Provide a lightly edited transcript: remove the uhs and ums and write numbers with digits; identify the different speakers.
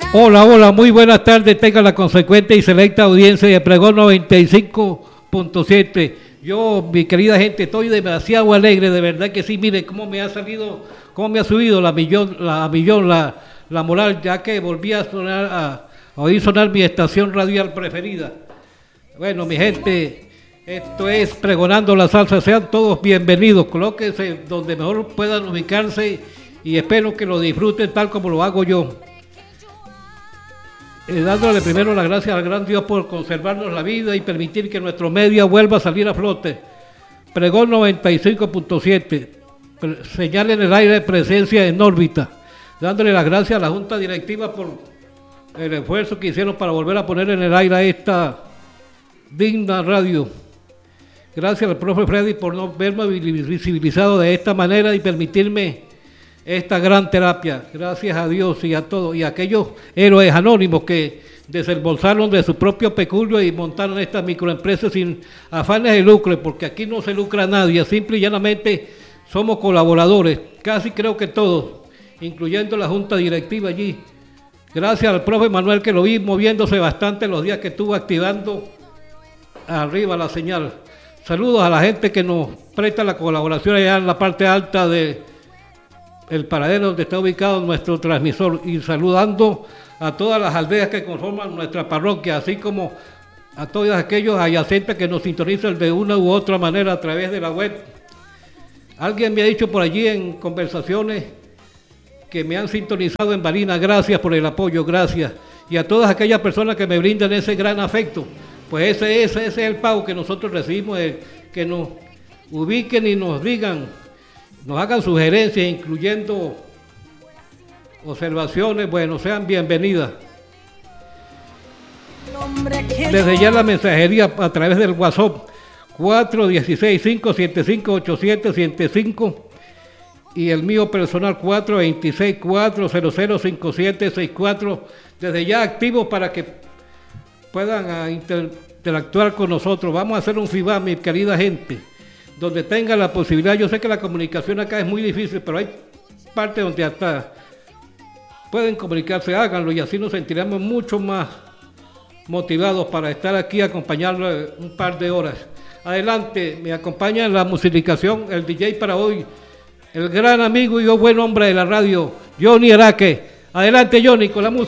Speaker 1: Hola, hola, muy buenas tardes, tenga la consecuente y selecta audiencia de Pregón 95.7. Yo, mi querida gente, estoy demasiado alegre, de verdad que sí, mire cómo me ha salido, cómo me ha subido la moral, ya que volví a sonar, a oír sonar mi estación radial preferida. Bueno, mi gente, esto es Pregonando la Salsa, sean todos bienvenidos, colóquense donde mejor puedan ubicarse y espero que lo disfruten tal como lo hago yo. Dándole primero las gracias al gran Dios por conservarnos la vida y permitir que nuestro medio vuelva a salir a flote. Pregón 95.7, señal en el aire de presencia en órbita. Dándole las gracias a la Junta Directiva por el esfuerzo que hicieron para volver a poner en el aire a esta digna radio. Gracias al profe Freddy por no verme visibilizado de esta manera y permitirme esta gran terapia. Gracias a Dios y a todos y a aquellos héroes anónimos que desembolsaron de su propio peculio y montaron estas microempresas sin afanes de lucro, porque aquí no se lucra nadie, simple y llanamente somos colaboradores, casi creo que todos, incluyendo la junta directiva allí. Gracias al profe Manuel, que lo vi moviéndose bastante los días que estuvo activando arriba la señal. Saludos a la gente que nos presta la colaboración allá en la parte alta de el paradero donde está ubicado nuestro transmisor, y saludando a todas las aldeas que conforman nuestra parroquia, así como a todos aquellos adyacentes que nos sintonizan de una u otra manera a través de la web. Alguien me ha dicho por allí en conversaciones que me han sintonizado en Barinas, gracias por el apoyo, gracias. Y a todas aquellas personas que me brindan ese gran afecto, pues ese es el pago que nosotros recibimos, que nos ubiquen y nos digan, nos hagan sugerencias, incluyendo observaciones, bueno, sean bienvenidas. Desde ya la mensajería a través del WhatsApp 416-575-8775 y el mío personal 426-400-5764, desde ya activos para que puedan interactuar con nosotros. Vamos a hacer un FIBA, mi querida gente, donde tenga la posibilidad. Yo sé que la comunicación acá es muy difícil, pero hay partes donde hasta pueden comunicarse, háganlo y así nos sentiremos mucho más motivados para estar aquí acompañarlo un par de horas. Adelante, me acompaña en la musicación el DJ para hoy, el gran amigo y buen hombre de la radio, Johnny Araque. Adelante, Johnny, con la música.